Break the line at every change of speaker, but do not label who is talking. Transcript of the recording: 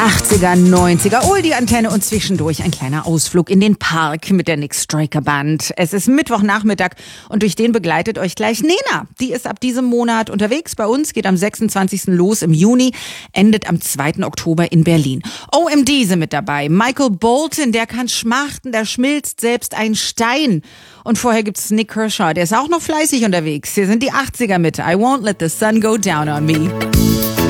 80er, 90er, die Antenne und zwischendurch ein kleiner Ausflug in den Park mit der Nick Striker Band. Es ist Mittwochnachmittag und durch den begleitet euch gleich Nena. Die ist ab diesem Monat unterwegs bei uns, geht am 26. los im Juni, endet am 2. Oktober in Berlin. OMD sind mit dabei. Michael Bolton, der kann schmachten, der schmilzt selbst ein Stein. Und vorher gibt's Nick Kershaw, der ist auch noch fleißig unterwegs. Hier sind die 80er mit I Won't Let the Sun Go Down on Me.